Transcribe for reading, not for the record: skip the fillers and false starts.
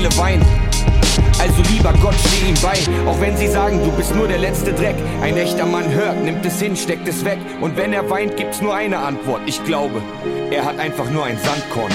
viele weinen. Also lieber Gott, steh ihm bei, auch wenn sie sagen, du bist nur der letzte Dreck. Ein echter Mann hört, nimmt es hin, steckt es weg. Und wenn er weint, gibt's nur eine Antwort. Ich glaube, er hat einfach nur ein Sandkorn